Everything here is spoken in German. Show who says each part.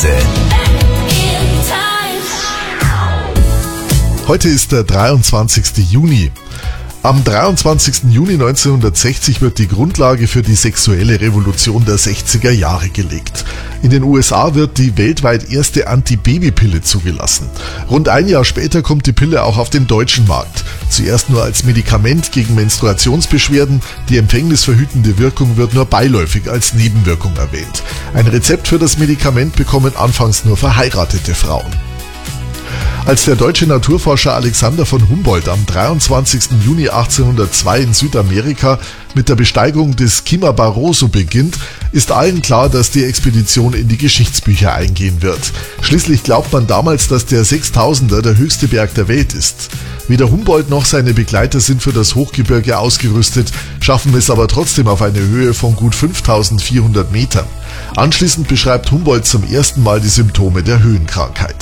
Speaker 1: Reise.
Speaker 2: Heute ist der 23. Juni. Am 23. Juni 1960 wird die Grundlage für die sexuelle Revolution der 60er Jahre gelegt. In den USA wird die weltweit erste Antibabypille zugelassen. Rund ein Jahr später kommt die Pille auch auf den deutschen Markt. Zuerst nur als Medikament gegen Menstruationsbeschwerden. Die empfängnisverhütende Wirkung wird nur beiläufig als Nebenwirkung erwähnt. Ein Rezept für das Medikament bekommen anfangs nur verheiratete Frauen. Als der deutsche Naturforscher Alexander von Humboldt am 23. Juni 1802 in Südamerika mit der Besteigung des Cima Barroso beginnt, ist allen klar, dass die Expedition in die Geschichtsbücher eingehen wird. Schließlich glaubt man damals, dass der 6000er der höchste Berg der Welt ist. Weder Humboldt noch seine Begleiter sind für das Hochgebirge ausgerüstet, schaffen es aber trotzdem auf eine Höhe von gut 5400 Metern. Anschließend beschreibt Humboldt zum ersten Mal die Symptome der Höhenkrankheit.